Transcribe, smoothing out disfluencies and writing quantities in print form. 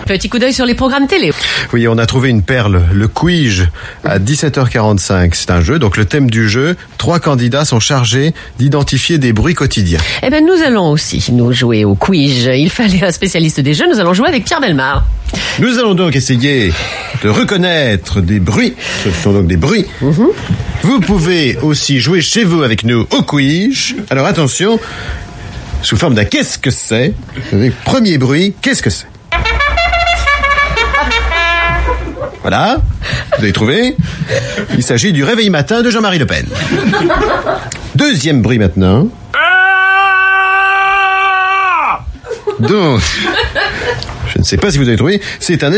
Petit coup d'œil sur les programmes télé. Oui, on a trouvé une perle, le Quiz, à 17h45. C'est un jeu, donc le thème du jeu, 3 candidats sont chargés d'identifier des bruits quotidiens. Eh ben, nous allons aussi nous jouer au quiz. Il fallait un spécialiste des jeux, nous allons jouer avec Pierre Bellemare. Nous allons donc essayer de reconnaître des bruits. Ce sont donc des bruits. Vous pouvez aussi jouer chez vous avec nous au quiz. Alors attention, sous forme d'un qu'est-ce que c'est. Premier bruit, qu'est-ce que c'est? Voilà, vous avez trouvé? Il s'agit du réveil matin de Jean-Marie Le Pen. Deuxième bruit maintenant. Donc, je ne sais pas si vous avez trouvé, c'est un